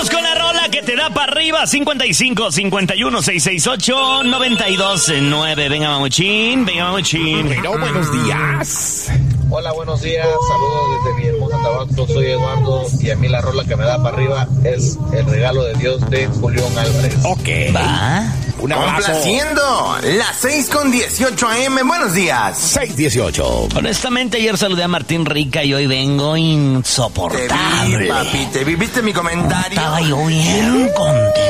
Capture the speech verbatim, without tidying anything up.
Vámonos con la rola que te da para arriba. cincuenta y cinco, cincuenta y uno, seiscientos sesenta y ocho, noventa y dos nueve. Venga, mamuchín, venga, mamuchín. Pero buenos días. Hola, buenos días. Saludos desde mi hermosa Tabasco. Soy Eduardo y a mí la rola que me da para arriba es El regalo de Dios de Julián Álvarez. Ok. Va. Un abrazo. Complaciendo las seis con dieciocho a eme. Buenos días. seis dieciocho. Honestamente, ayer saludé a Martín Rica y hoy vengo Te insoportable. vi, papi. Te vi. ¿Viste mi comentario? Estaba yo bien contento.